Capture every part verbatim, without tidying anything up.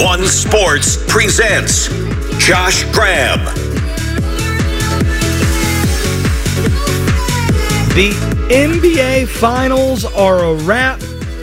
One Sports presents Josh Graham. The N B A Finals are a wrap.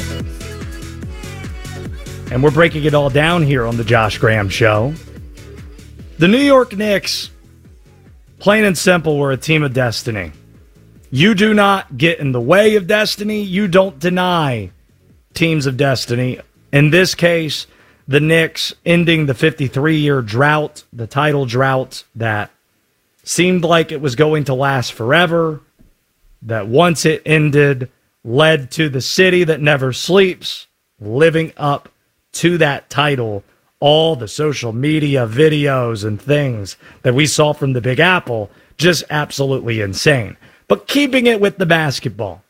And we're breaking it all down here on the Josh Graham Show. The New York Knicks, plain and simple, were a team of destiny. You do not get in the way of destiny. You don't deny teams of destiny. In this case, the Knicks ending the fifty-three-year drought, the title drought that seemed like it was going to last forever, that once it ended, led to the city that never sleeps, living up to that title. All the social media videos and things that we saw from the Big Apple, just absolutely insane. But keeping it with the basketball,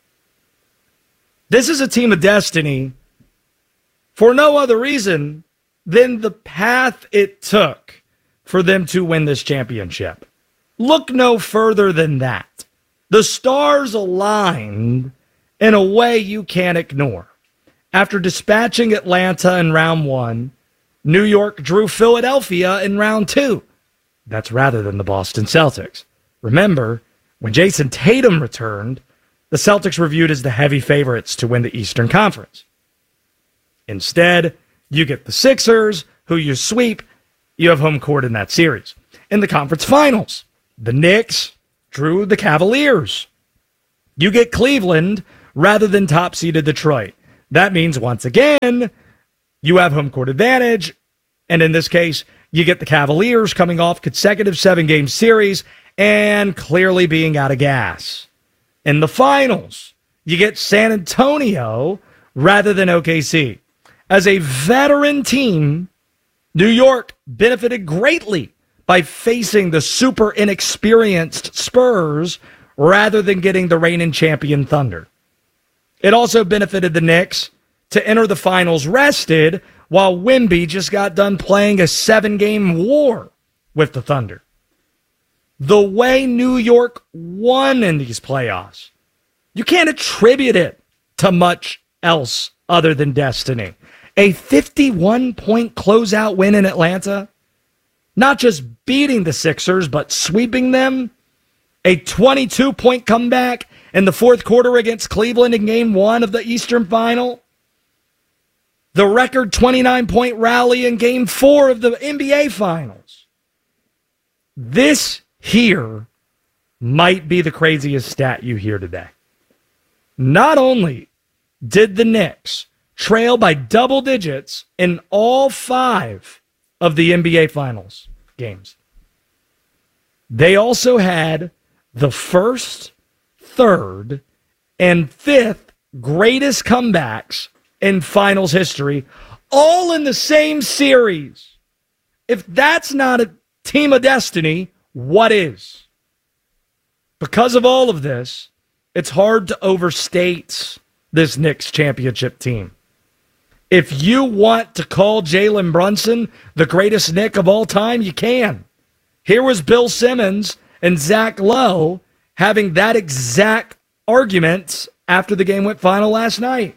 this is a team of destiny for no other reason than the path it took for them to win this championship. Look no further than that. The stars aligned in a way you can't ignore. After dispatching Atlanta in round one, New York drew Philadelphia in round two. That's rather than the Boston Celtics. Remember, when Jason Tatum returned, the Celtics were viewed as the heavy favorites to win the Eastern Conference. Instead, you get the Sixers, who you sweep. You have home court in that series. In the conference finals, the Knicks drew the Cavaliers. You get Cleveland rather than top-seeded Detroit. That means, once again, you have home court advantage, and in this case, you get the Cavaliers coming off consecutive seven-game series and clearly being out of gas. In the finals, you get San Antonio rather than O K C. As a veteran team, New York benefited greatly by facing the super inexperienced Spurs rather than getting the reigning champion Thunder. It also benefited the Knicks to enter the finals rested while Wemby just got done playing a seven-game war with the Thunder. The way New York won in these playoffs, you can't attribute it to much else other than destiny. A fifty-one point closeout win in Atlanta, not just beating the Sixers, but sweeping them. A twenty-two point comeback in the fourth quarter against Cleveland in game one of the Eastern Final. The record twenty-nine point rally in game four of the N B A Finals. This here might be the craziest stat you hear today. Not only did the Knicks trail by double digits in all five of the N B A Finals games, they also had the first, third, and fifth greatest comebacks in finals history, all in the same series. If that's not a team of destiny, what is? Because of all of this, it's hard to overstate this Knicks championship team. If you want to call Jalen Brunson the greatest Knick of all time, you can. Here was Bill Simmons and Zach Lowe having that exact argument after the game went final last night.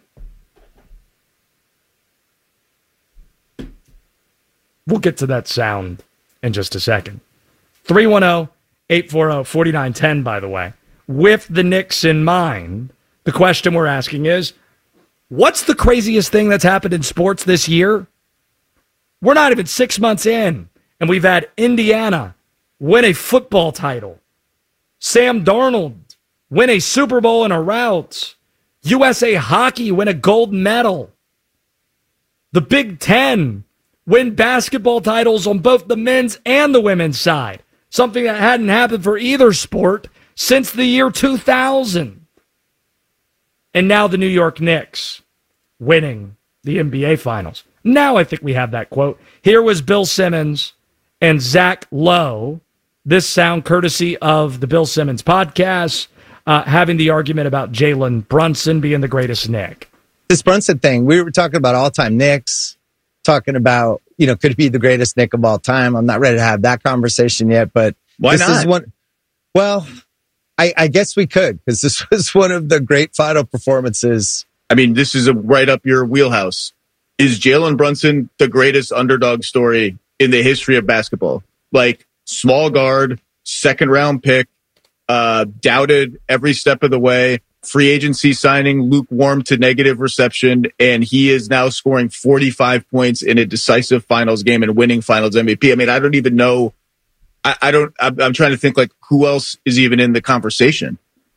We'll get to that sound in just a second. three one zero, eight four zero, four nine one zero, by the way. With the Knicks in mind, the question we're asking is, what's the craziest thing that's happened in sports this year? We're not even six months in, and we've had Indiana win a football title. Sam Darnold win a Super Bowl in a rout. U S A Hockey win a gold medal. The Big Ten win basketball titles on both the men's and the women's side. Something that hadn't happened for either sport since the year two thousand. And now the New York Knicks winning the N B A Finals. Now I think we have that quote. Here was Bill Simmons and Zach Lowe. This sound courtesy of the Bill Simmons podcast, uh, having the argument about Jalen Brunson being the greatest Knick. This Brunson thing, we were talking about all-time Knicks, talking about, you know, could he be the greatest Knick of all time? I'm not ready to have that conversation yet, but why this not? is one. Well, I, I guess we could, because this was one of the great final performances. I mean, this is a right up your wheelhouse. is Jalen Brunson the greatest underdog story in the history of basketball? Like, small guard, second round pick, uh, doubted every step of the way, free agency signing, lukewarm to negative reception, and he is now scoring forty-five points in a decisive finals game and winning finals M V P. I mean, I don't even know. I, I don't, I'm, I'm trying to think, like, who else is even in the conversation?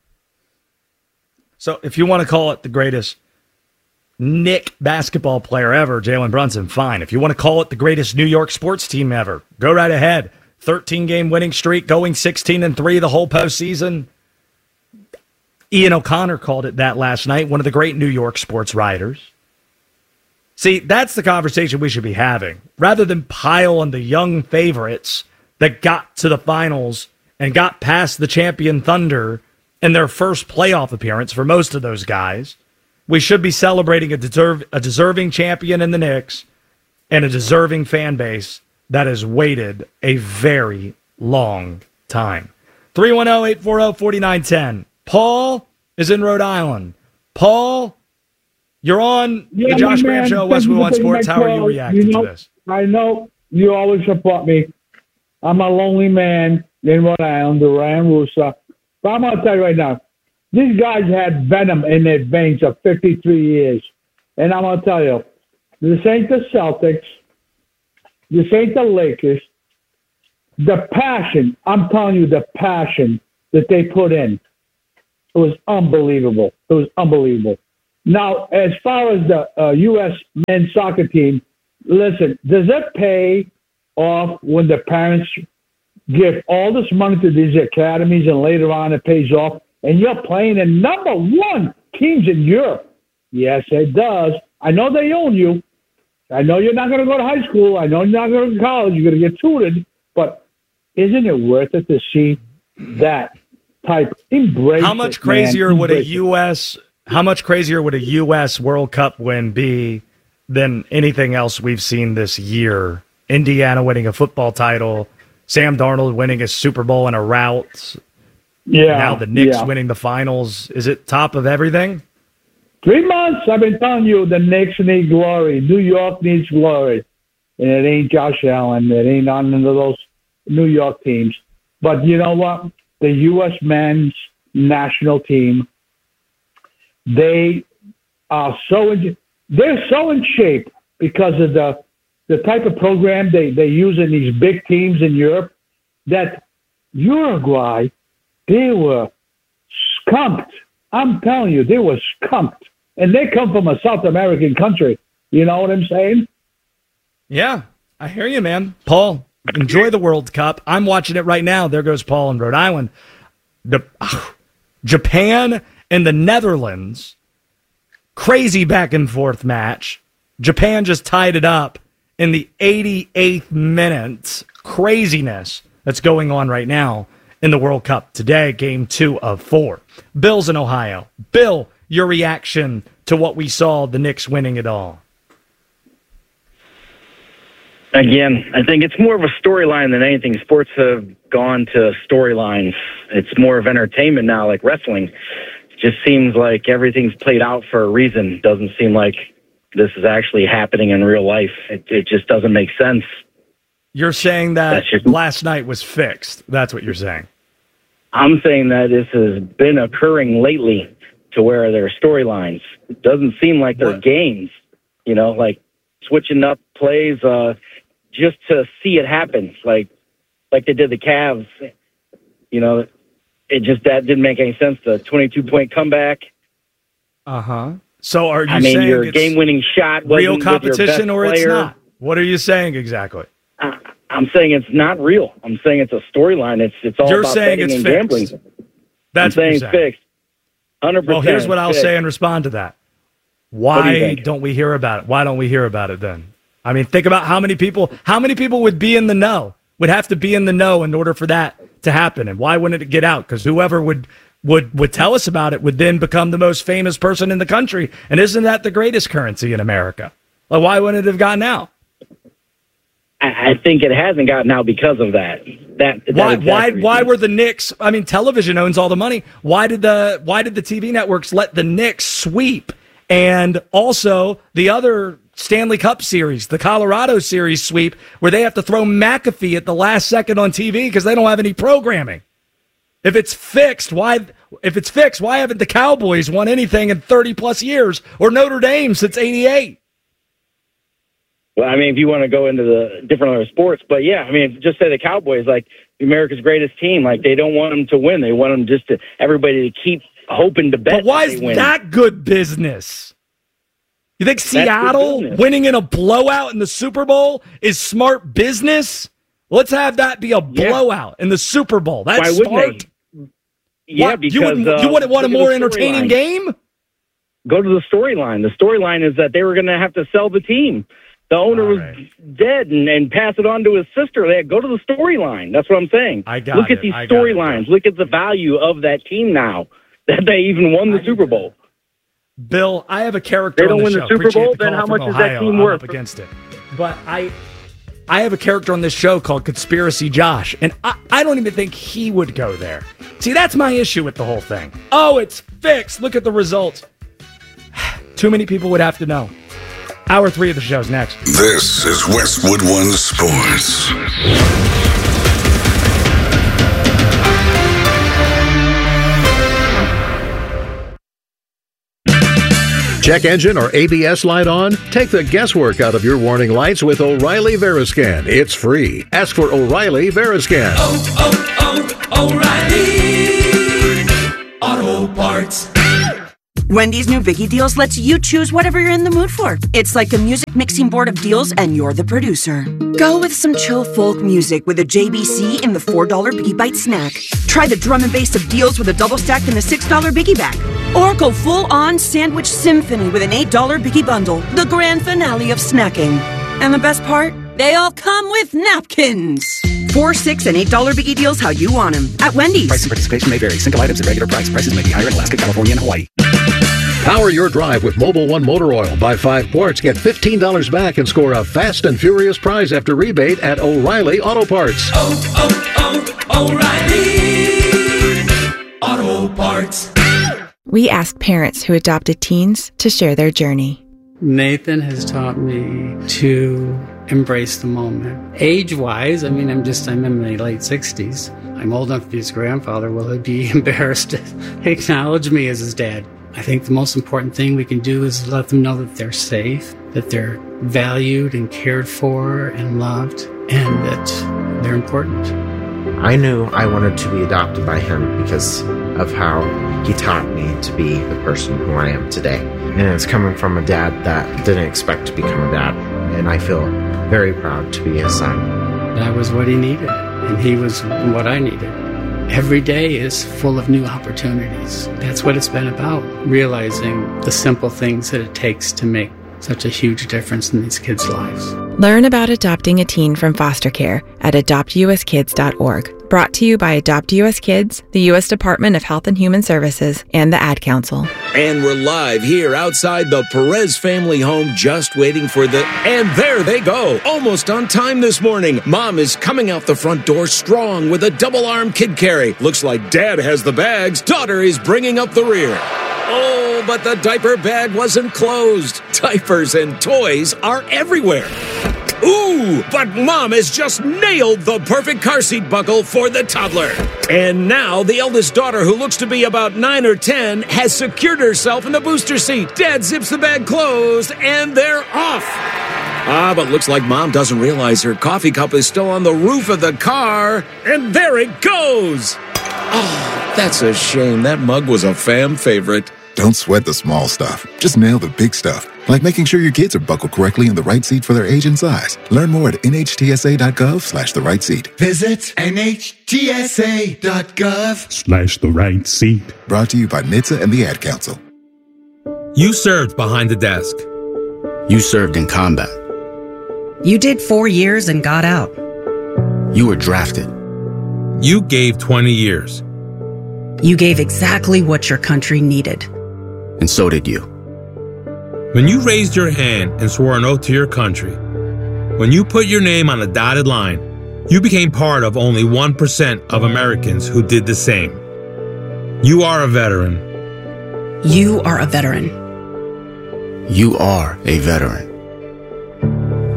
So if you want to call it the greatest Knick basketball player ever, Jalen Brunson, fine. If you want to call it the greatest New York sports team ever, go right ahead. thirteen-game winning streak, going sixteen and three the whole postseason. Ian O'Connor called it that last night, one of the great New York sports writers. See, that's the conversation we should be having, rather than pile on the young favorites that got to the finals and got past the champion Thunder in their first playoff appearance for most of those guys. We should be celebrating a, deserve, a deserving champion in the Knicks and a deserving fan base that has waited a very long time. three one zero, eight four zero, four nine one zero. Paul is in Rhode Island. Paul, you're on yeah, the Josh Graham man, Show, West One Sports. How are you reacting you know, to this? I know you always support me. I'm a lonely man in Rhode Island, the Ryan Russo. But I'm going to tell you right now, these guys had venom in their veins of fifty-three years. And I'm going to tell you, this ain't the Celtics. This ain't the Lakers. The passion, I'm telling you, the passion that they put in, it was unbelievable. It was unbelievable. Now, as far as the uh, U S men's soccer team, listen, does it pay off when the parents give all this money to these academies and later on it pays off and you're playing in number one teams in Europe? Yes, it does. I know they own you. I know you're not going to go to high school. I know you're not going to college. You're going to get tutored. But isn't it worth it to see that type embrace? How much it, crazier man. would a Embrace U S how much crazier would a U S World Cup win be than anything else we've seen this year? Indiana winning a football title, Sam Darnold winning a Super Bowl in a rout. Yeah. Now the Knicks yeah. winning the finals. Is it top of everything? Three months, I've been telling you, the Knicks need glory. New York needs glory. And it ain't Josh Allen. It ain't none of those New York teams. But you know what? The U S men's national team, they are so in, they're so in shape because of the the type of program they, they use in these big teams in Europe that Uruguay, they were skunked. I'm telling you, they were skunked. And they come from a South American country. You know what I'm saying? Yeah, I hear you, man. Paul, enjoy the World Cup. I'm watching it right now. There goes Paul in Rhode Island. The, uh, Japan and the Netherlands, crazy back and forth match. Japan just tied it up in the eighty-eighth minute. Craziness that's going on right now in the World Cup today, game two of four. Bill's in Ohio. Bill, your reaction to what we saw, the Knicks winning it all? Again, I think it's more of a storyline than anything. Sports have gone to storylines. It's more of entertainment now, like wrestling. It just seems like everything's played out for a reason. Doesn't seem like this is actually happening in real life. It, it just doesn't make sense. You're saying that just, last night was fixed. That's what you're saying. I'm saying that this has been occurring lately to where there are storylines. It doesn't seem like they're What? games, you know, like switching up plays uh, just to see it happen, like like they did the Cavs. You know, it just that didn't make any sense. The twenty-two point comeback. Uh huh. So are you I mean, saying your it's game-winning shot wasn't real with your competition best or it's player? not? What are you saying exactly? I, I'm saying it's not real. I'm saying it's a storyline. It's it's all You're about saying betting it's and fixed. gambling. That's I'm saying what it's you're saying. fixed. one hundred percent Well, here's what I'll fixed. say and respond to that. What do Why you think? don't we hear about it? Why don't we hear about it then? I mean, think about how many people, how many people would be in the know, would have to be in the know in order for that to happen. And why wouldn't it get out? Because whoever would, would, would tell us about it would then become the most famous person in the country. And isn't that the greatest currency in America? Like, why wouldn't it have gotten out? I, I think it hasn't gotten out because of that. That, that Why? exact Why? reason. Why were the Knicks? I mean, television owns all the money. Why did the Why did the T V networks let the Knicks sweep? And also the other Stanley Cup series, the Colorado series sweep, where they have to throw McAfee at the last second on T V because they don't have any programming. If it's fixed, why? If it's fixed, why haven't the Cowboys won anything in thirty plus years, or Notre Dame since eighty-eight? Well, I mean, if you want to go into the different other sports, but yeah, I mean, just say the Cowboys, like America's greatest team, like they don't want them to win. They want them just to everybody to keep hoping to bet. But why that is win. that good business? You think Seattle winning in a blowout in the Super Bowl is smart business? Let's have that be a blowout yeah. in the Super Bowl. That's why smart. They? Yeah, what? because you wouldn't, uh, you wouldn't want a more entertaining line. game. Go to the storyline. The storyline is that they were going to have to sell the team. The owner All was right. dead and, and pass it on to his sister. They had, go to the storyline. That's what I'm saying. I got Look it. at these I got storylines. it. Look at the value of that team now that they even won the I Super Bowl. Bill, I have a character They don't on the win show. the Super Appreciate Bowl, the then call how from much is Ohio. that team I'm worth? up against it. But I I have a character on this show called Conspiracy Josh, and I, I don't even think he would go there. See, that's my issue with the whole thing. Oh, it's fixed. Look at the results. Too many people would have to know. Hour three of the show's next. This is Westwood One Sports. Check engine or A B S light on? Take the guesswork out of your warning lights with O'Reilly Veriscan. It's free. Ask for O'Reilly Veriscan. Oh, oh, oh, O'Reilly Auto Parts. Wendy's new Biggie Deals lets you choose whatever you're in the mood for. It's like a music mixing board of deals, and you're the producer. Go with some chill folk music with a J B C in the four dollar Biggie Bite snack. Try the drum and bass of deals with a double stack in the six dollar Biggie Bag. Or go full-on sandwich symphony with an eight dollar Biggie Bundle, the grand finale of snacking. And the best part? They all come with napkins. Four, six, and eight dollar Biggie Deals how you want them at Wendy's. Price and participation may vary. Single items at regular price. Prices may be higher in Alaska, California, and Hawaii. Power your drive with Mobil one Motor Oil. Buy five quarts, get fifteen dollars back, and score a fast and furious prize after rebate at O'Reilly Auto Parts. Oh, oh, oh, O'Reilly Auto Parts. We ask parents who adopted teens to share their journey. Nathan has taught me to embrace the moment. Age-wise, I mean, I'm just, I'm in my late sixties. I'm old enough to be his grandfather. Will he be embarrassed to acknowledge me as his dad? I think the most important thing we can do is let them know that they're safe, that they're valued and cared for and loved, and that they're important. I knew I wanted to be adopted by him because of how he taught me to be the person who I am today. And it's coming from a dad that didn't expect to become a dad. And I feel very proud to be his son. That was what he needed, and he was what I needed. Every day is full of new opportunities. That's what it's been about, realizing the simple things that it takes to make such a huge difference in these kids' lives. Learn about adopting a teen from foster care at adopt u s kids dot org. Brought to you by Adopt U S Kids, the U S Department of Health and Human Services, and the Ad Council. And we're live here outside the Perez family home, just waiting for the... And there they go, almost on time this morning. Mom is coming out the front door strong with a double-arm kid carry. Looks like Dad has the bags. Daughter is bringing up the rear. Oh, but the diaper bag wasn't closed. Diapers and toys are everywhere. Ooh, but Mom has just nailed the perfect car seat buckle for the toddler. And now the eldest daughter, who looks to be about nine or ten, has secured herself in the booster seat. Dad zips the bag closed, and they're off. Ah, but looks like Mom doesn't realize her coffee cup is still on the roof of the car. And there it goes. Oh, that's a shame. That mug was a fam favorite. Don't sweat the small stuff. Just nail the big stuff. Like making sure your kids are buckled correctly in the right seat for their age and size. Learn more at N H T S A dot gov slash the right seat. Visit N H T S A dot gov Slash the right seat. Brought to you by N H T S A and the Ad Council. You served behind the desk. You served in combat. You did four years and got out. You were drafted. You gave twenty years. You gave exactly what your country needed. And so did you. When you raised your hand and swore an oath to your country, when you put your name on a dotted line, you became part of only one percent of Americans who did the same. You are a veteran. You are a veteran. You are a veteran.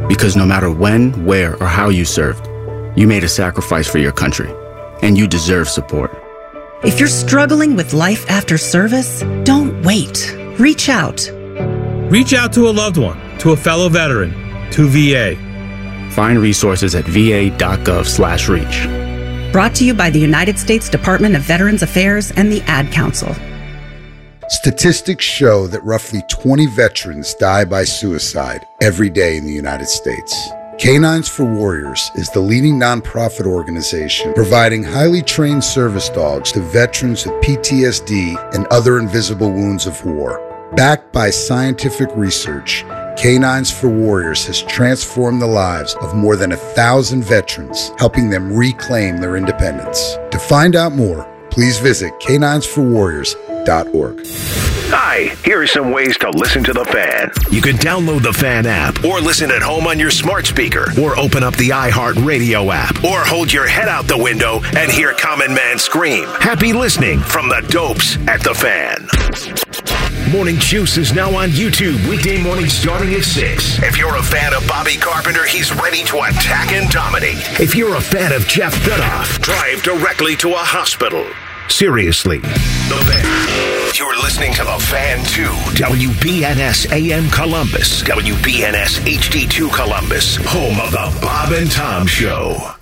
Because no matter when, where, or how you served, you made a sacrifice for your country, and you deserve support. If you're struggling with life after service, don't wait. Reach out. Reach out to a loved one, to a fellow veteran, to V A. Find resources at va.gov slash reach. Brought to you by the United States Department of Veterans Affairs and the Ad Council. Statistics show that roughly twenty veterans die by suicide every day in the United States. Canines for Warriors is the leading nonprofit organization providing highly trained service dogs to veterans with P T S D and other invisible wounds of war. Backed by scientific research, Canines for Warriors has transformed the lives of more than a thousand veterans, helping them reclaim their independence. To find out more, please visit canines for warriors dot org. Hi, here are some ways to listen to The Fan. You can download the Fan app, or listen at home on your smart speaker, or open up the iHeartRadio app, or hold your head out the window and hear Common Man scream. Happy listening from the Dopes at The Fan. Morning Juice is now on YouTube, weekday mornings starting at six. If you're a fan of Bobby Carpenter, he's ready to attack and dominate. If you're a fan of Jeff Dudoff, drive directly to a hospital. Seriously, The Fan. You're listening to The Fan two, W B N S A M Columbus, W B N S H D two Columbus, home of The Bob and Tom Show.